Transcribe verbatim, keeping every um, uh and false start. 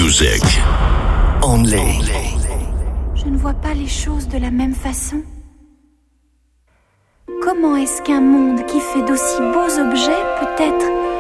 music. Only. Je ne vois pas les choses de la même façon. Comment est-ce qu'un monde qui fait d'aussi beaux objets peut être